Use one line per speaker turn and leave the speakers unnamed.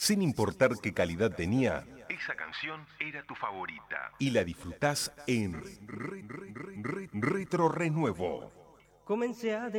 Sin importar qué calidad tenía, esa canción era tu favorita. Y la disfrutás en Retro Renuevo.
Comencé a